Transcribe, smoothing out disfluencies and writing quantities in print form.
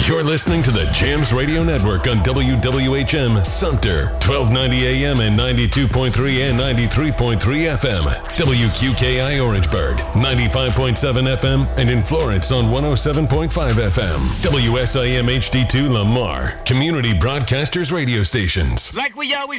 You're listening to the Jams Radio Network on WWHM Sumter, 1290 AM and 92.3 and 93.3 FM. WQKI Orangeburg, 95.7 FM, and in Florence on 107.5 FM. WSIM HD2 Lamar, Community Broadcasters Radio Stations. Like we always